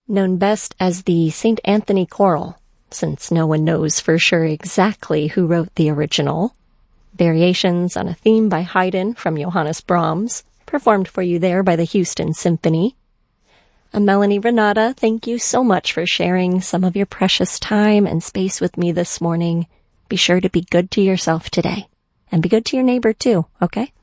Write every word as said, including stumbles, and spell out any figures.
known best as the Saint Anthony Choral, since no one knows for sure exactly who wrote the original. Variations on a theme by Haydn from Johannes Brahms, performed for you there by the Houston Symphony. And Melanie Renata, thank you so much for sharing some of your precious time and space with me this morning. Be sure to be good to yourself today, and be good to your neighbor too, okay?